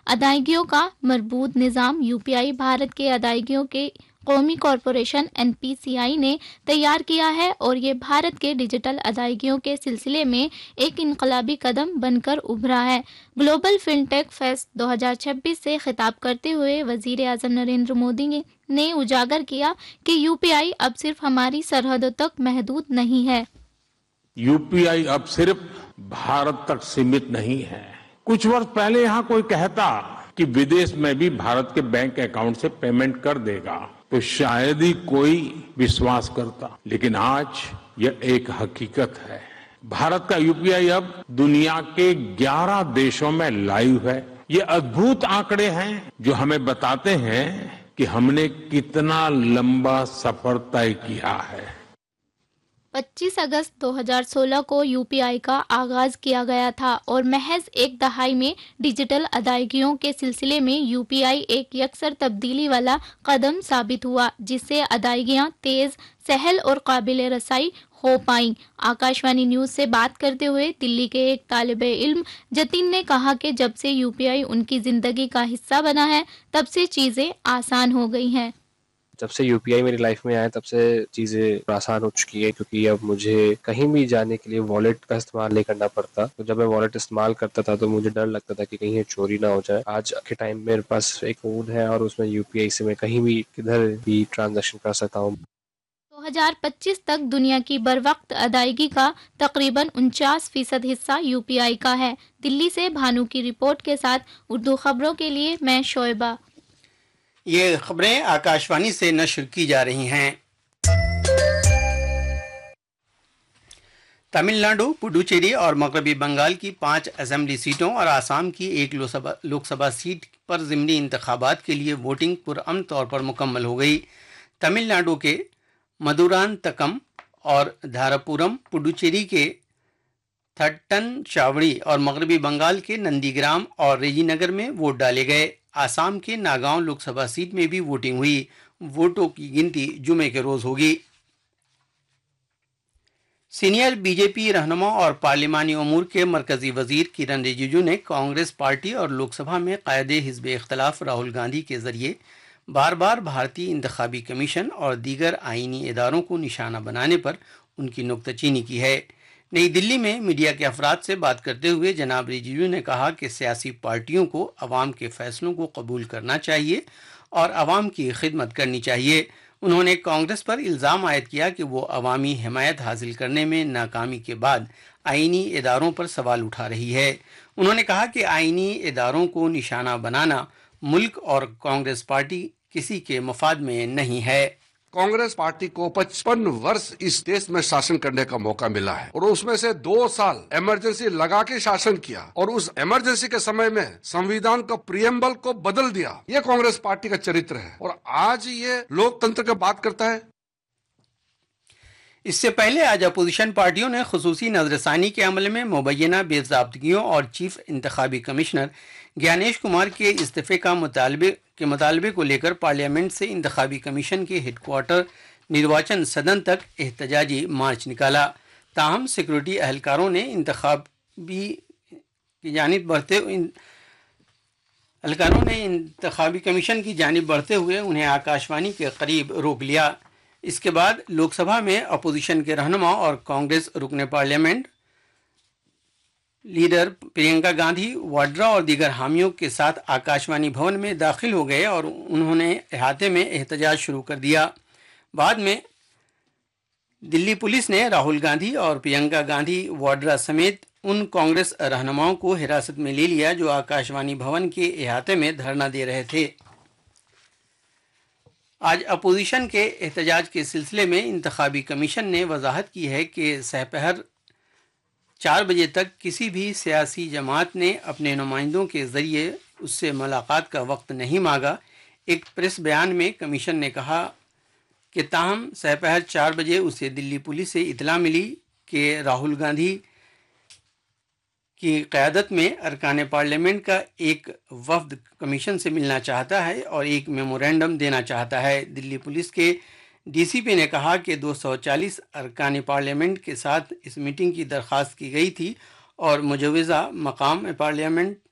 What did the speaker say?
ادائیگیوں کا مربوط نظام UPI بھارت کے ادائیگیوں کے قومی کارپوریشن NPCI نے تیار کیا ہے اور یہ بھارت کے ڈیجیٹل ادائیگیوں کے سلسلے میں ایک انقلابی قدم بن کر ابھرا ہے۔ گلوبل فن ٹیک فیسٹ 2026 سے خطاب کرتے ہوئے وزیر اعظم نریندر مودی نے اجاگر کیا کہ UPI اب صرف ہماری سرحدوں تک محدود نہیں ہے۔ UPI اب صرف بھارت تک سیمت نہیں ہے۔ کچھ وقت پہلے یہاں کوئی کہتا کہ ودیش میں بھی بھارت کے بینک اکاؤنٹ سے پیمنٹ کر دے گا تو شاید ہی کوئی وشواس کرتا، لیکن آج یہ ایک حقیقت ہے۔ بھارت کا UPI اب دنیا کے 11 دیشوں میں لائیو ہے۔ یہ ادبھوت آنکڑے ہیں جو ہمیں بتاتے ہیں کہ ہم نے کتنا لمبا سفر طے کیا ہے۔ 25 اگست 2016 کو UPI کا آغاز کیا گیا تھا اور محض ایک دہائی میں ڈیجیٹل ادائیگیوں کے سلسلے میں UPI ایک یکسر تبدیلی والا قدم ثابت ہوا، جس سے ادائیگیاں تیز، سہل اور قابل رسائی ہو پائیں۔ آکاشوانی نیوز سے بات کرتے ہوئے دلی کے ایک طالب علم جتن نے کہا کہ جب سے UPI ان کی زندگی کا حصہ بنا ہے تب سے چیزیں آسان ہو گئی ہیں۔ جب سے UPI میری لائف میں آیا تب سے چیزیں آسان ہو چکی ہے، کیونکہ اب مجھے کہیں بھی جانے کے لیے والیٹ کا استعمال نہیں کرنا پڑتا۔ تو جب میں والیٹ استعمال کرتا تھا تو مجھے ڈر لگتا تھا کہ کہیں یہ چوری نہ ہو جائے۔ آج کے ٹائم میرے پاس ایک فون ہے اور اس میں UPI سے میں کہیں بھی کدھر بھی ٹرانزیکشن کر سکتا ہوں۔ 2025 تک دنیا کی بروقت ادائیگی کا تقریباً 49% حصہ UPI کا ہے۔ دلی سے بھانو کی رپورٹ کے ساتھ اردو خبروں کے لیے میں شعیبہ۔ یہ خبریں آکاشوانی سے نشر کی جا رہی ہیں۔ تمل ناڈو، پڈوچیری اور مغربی بنگال کی 5 اسمبلی سیٹوں اور آسام کی 1 لوک سبھا سیٹ پر ضمنی انتخابات کے لیے ووٹنگ پرامن طور پر مکمل ہو گئی۔ تمل ناڈو کے مدورانتکم اور دھاراپورم، پڈوچیری کے تھٹن چاوڑی اور مغربی بنگال کے نندی گرام اور ریجی نگر میں ووٹ ڈالے گئے۔ آسام کے ناگاؤں لوک سبھا سیٹ میں بھی ووٹنگ ہوئی۔ ووٹوں کی گنتی جمعے کے روز ہوگی۔ سینئر BJP رہنما اور پارلیمانی امور کے مرکزی وزیر کرن رجیجو نے کانگریس پارٹی اور لوک سبھا میں قائد حزب اختلاف راہل گاندھی کے ذریعے بار بار بھارتی انتخابی کمیشن اور دیگر آئینی اداروں کو نشانہ بنانے پر ان کی نکتہ چینی کی ہے۔ نئی دلی میں میڈیا کے افراد سے بات کرتے ہوئے جناب رجیجو نے کہا کہ سیاسی پارٹیوں کو عوام کے فیصلوں کو قبول کرنا چاہیے اور عوام کی خدمت کرنی چاہیے۔ انہوں نے کانگریس پر الزام عائد کیا کہ وہ عوامی حمایت حاصل کرنے میں ناکامی کے بعد آئینی اداروں پر سوال اٹھا رہی ہے۔ انہوں نے کہا کہ آئینی اداروں کو نشانہ بنانا ملک اور کانگریس پارٹی کسی کے مفاد میں نہیں ہے۔ کانگریس پارٹی کو 55 برس اس دیش میں شاسن کرنے کا موقع ملا ہے اور اس میں سے 2 سال ایمرجنسی لگا کے شاسن کیا اور اس ایمرجنسی کے سمے میں سنویدھان کا پریمبل کو بدل دیا۔ یہ کانگریس پارٹی کا چرتر ہے اور آج یہ لوک تنتر کی بات کرتا ہے۔ اس سے پہلے آج اپوزیشن پارٹیوں نے خصوصی نظر ثانی کے عمل میں مبینہ بے ضابطگیوں اور چیف انتخابی کمشنر گیانیش کمار کے استعفے کے مطالبے کو لے کر پارلیمنٹ سے انتخابی کمیشن کے ہیڈ کوارٹر نرواچن سدن تک احتجاجی مارچ نکالا۔ تاہم سیکورٹی اہلکاروں نے انتخابی کمیشن کی جانب بڑھتے ہوئے انہیں آکاشوانی کے قریب روک لیا۔ اس کے بعد لوک سبھا میں اپوزیشن کے رہنما اور کانگریس رکن پارلیمنٹ لیڈر پرینکا گاندھی واڈرا اور دیگر حامیوں کے ساتھ آکاشوانی بھون میں داخل ہو گئے اور انہوں نے احاطے میں احتجاج شروع کر دیا۔ بعد میں دلی پولیس نے راہل گاندھی اور پرینکا گاندھی واڈرا سمیت ان کانگریس رہنماؤں کو حراست میں لے لیا جو آکاشوانی بھون کے احاطے میں دھرنا دے رہے تھے۔ آج اپوزیشن کے احتجاج کے سلسلے میں انتخابی کمیشن نے وضاحت کی ہے کہ سحپہر 4 بجے تک کسی بھی سیاسی جماعت نے اپنے نمائندوں کے ذریعے اس سے ملاقات کا وقت نہیں مانگا۔ ایک پریس بیان میں کمیشن نے کہا کہ تاہم سحپہر 4 بجے اسے دلی پولیس سے اطلاع ملی کہ راہل گاندھی کی قیادت میں ارکان پارلیمنٹ کا ایک وفد کمیشن سے ملنا چاہتا ہے اور ایک میمورینڈم دینا چاہتا ہے۔ دلی پولیس کے DCP نے کہا کہ 240 ارکان پارلیمنٹ کے ساتھ اس میٹنگ کی درخواست کی گئی تھی اور مجوزہ مقام پارلیمنٹ